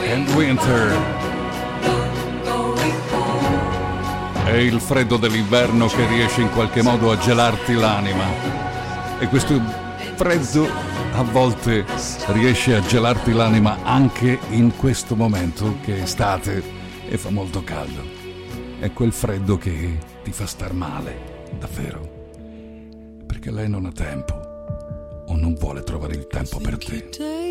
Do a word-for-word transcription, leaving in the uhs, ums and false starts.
and Winter. È il freddo dell'inverno che riesce in qualche modo a gelarti l'anima. E questo freddo a volte riesce a gelarti l'anima anche in questo momento che è estate e fa molto caldo. È quel freddo che ti fa star male, davvero. Perché lei non ha tempo o non vuole trovare il tempo per te.